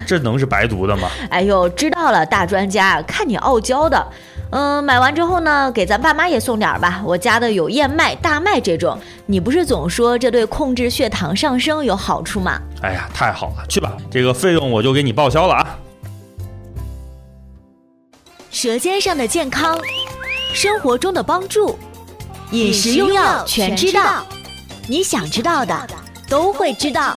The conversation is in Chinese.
这能是白读的吗？ 哎呦，知道了，大专家，看你傲娇的。买完之后呢，给咱爸妈也送点吧。我家的有燕麦、大麦这种。你不是总说这对控制血糖上升有好处吗？ 哎呀，太好了，去吧，这个费用我就给你报销了啊。 舌尖上的健康，生活中的帮助，饮食用药全知道。你想知道的都会知道。